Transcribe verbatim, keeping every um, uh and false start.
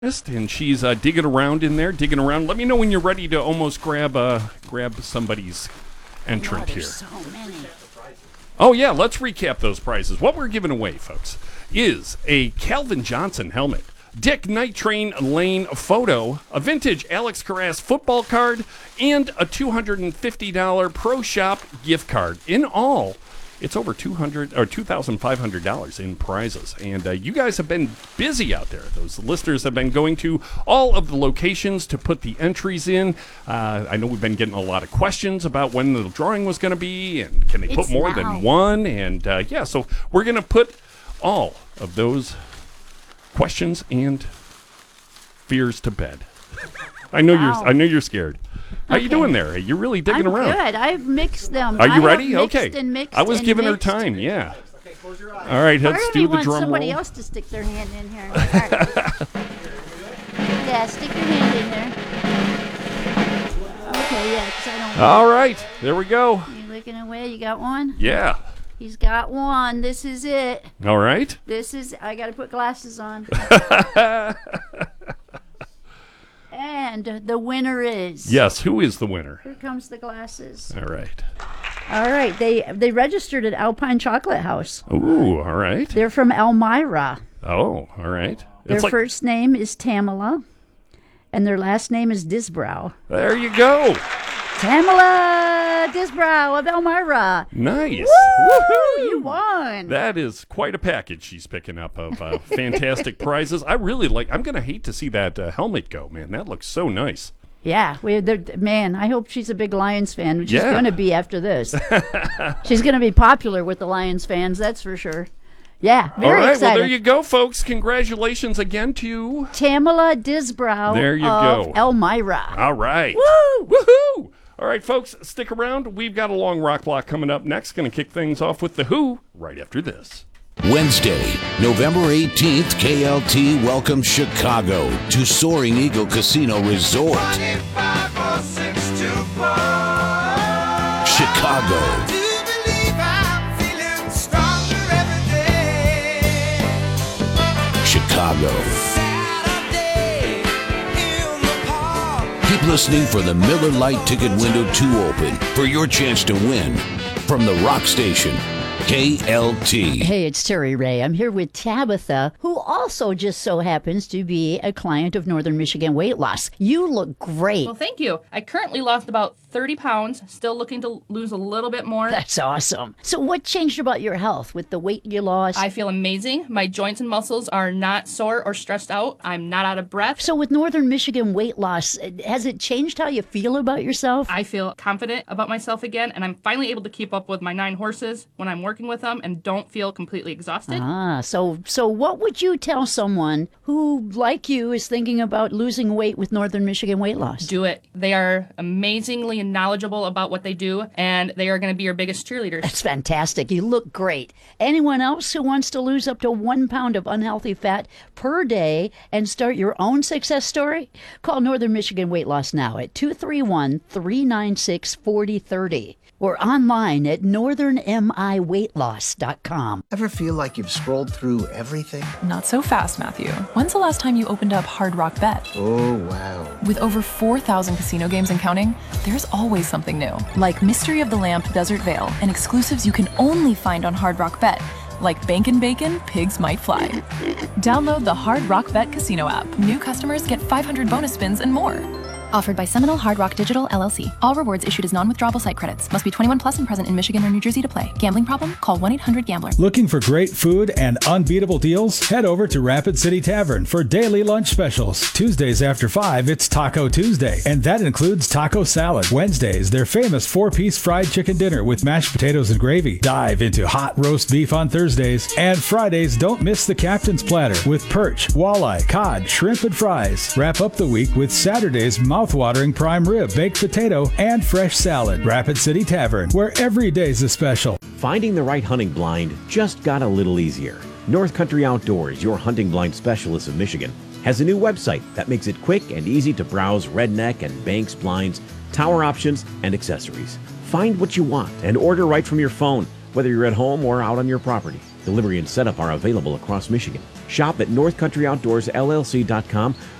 And she's uh, digging around in there, digging around. Let me know when you're ready to almost grab uh, grab somebody's entrant oh, here. So many. Oh, yeah, let's recap those prizes. What we're giving away, folks, is a Calvin Johnson helmet, Dick Night Train Lane photo, a vintage Alex Carras football card, and a two hundred fifty dollars Pro Shop gift card. In all, it's over two hundred dollars or two thousand five hundred dollars in prizes. And uh, you guys have been busy out there. Those listeners have been going to all of the locations to put the entries in. Uh, I know we've been getting a lot of questions about when the drawing was going to be and can they It's put more now. than one. And uh, yeah, so we're going to put all of those questions and fears to bed. I know Wow. you're. I know you're scared. How Okay. you doing there? You're really digging I'm around. good. I've mixed them. Are you I have ready? mixed Okay. And mixed I was and giving mixed. her time. Yeah. All right, Part let's of do me the wants drum somebody roll. else to stick their hand in here. All right. Yeah, stick your hand in there. Okay, yeah, because I don't. All right, there we go. You looking away? You got one? Yeah. He's got one. This is it. All right. This is. I got to put glasses on. And the winner is. Yes. Who is the winner? Here comes the glasses. All right. All right, they they registered at Alpine Chocolate House. Ooh. All right. They're from Elmira. Oh. All right. Their It's like, first name is Tamala, and their last name is Disbrow. there you go. Tamala Disbrow of Elmira. Nice. Woo! You won. That is quite a package she's picking up of uh, fantastic prizes. I really like. I'm gonna hate to see that uh, helmet go, man. That looks so nice. Yeah, we they're- man. I hope she's a big Lions fan, which she's Yeah. going to be after this. She's going to be popular with the Lions fans, that's for sure. Yeah, very All right. excited. Well, there you go, folks. Congratulations again to. Tamala Disbrow There you of go. Elmira. All right. Woo! Woohoo! All right, folks, stick around. We've got a long rock block coming up next. Going to kick things off with The Who right after this. Wednesday, November eighteenth, K L T welcomes Chicago to Soaring Eagle Casino Resort. Chicago. Chicago. Keep listening for the Miller Lite ticket window to open for your chance to win from the Rock Station. K L T. Hey, it's Terry Ray. I'm here with Tabitha, who also just so happens to be a client of Northern Michigan Weight Loss. You look great. Well, thank you. I currently lost about thirty pounds, still looking to lose a little bit more. That's awesome. So what changed about your health with the weight you lost? I feel amazing. My joints and muscles are not sore or stressed out. I'm not out of breath. So with Northern Michigan Weight Loss, has it changed how you feel about yourself? I feel confident about myself again, and I'm finally able to keep up with my nine horses when I'm working with them and don't feel completely exhausted. Ah, so so what would you tell someone who, like you, is thinking about losing weight with Northern Michigan Weight Loss? Do it. They are amazingly knowledgeable about what they do, and they are going to be your biggest cheerleaders. That's fantastic. You look great. Anyone else who wants to lose up to one pound of unhealthy fat per day and start your own success story? Call Northern Michigan Weight Loss now at two three one, three nine six, four zero three zero or online at northern m i weight loss dot com. Ever feel like you've scrolled through everything? Not so fast, Matthew. When's the last time you opened up Hard Rock Bet? Oh, wow. With over four thousand casino games and counting, there's always something new. Like Mystery of the Lamp Desert Vale and exclusives you can only find on Hard Rock Bet. Like Bankin' Bacon, Pigs Might Fly. Download the Hard Rock Bet Casino app. New customers get five hundred bonus spins and more. Offered by Seminole Hard Rock Digital, L L C. All rewards issued as non-withdrawable site credits. Must be twenty-one plus and present in Michigan or New Jersey to play. Gambling problem? Call one eight hundred gambler. Looking for great food and unbeatable deals? Head over to Rapid City Tavern for daily lunch specials. Tuesdays after five, it's Taco Tuesday, and that includes taco salad. Wednesdays, their famous four-piece fried chicken dinner with mashed potatoes and gravy. Dive into hot roast beef on Thursdays. And Fridays, don't miss the Captain's Platter with perch, walleye, cod, shrimp, and fries. Wrap up the week with Saturday's mouth-watering prime rib, baked potato, and fresh salad. Rapid City Tavern, where every day's a special. Finding the right hunting blind just got a little easier. North Country Outdoors, your hunting blind specialist of Michigan, has a new website that makes it quick and easy to browse redneck and Banks blinds, tower options, and accessories. Find what you want and order right from your phone, whether you're at home or out on your property. Delivery and setup are available across Michigan. Shop at north country outdoors l l c dot com